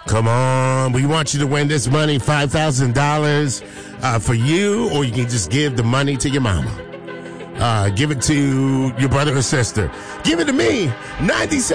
Come on. We want you to win this money, $5,000 for you, or you can just give the money to your mama. Give it to your brother or sister. Give it to me. 97.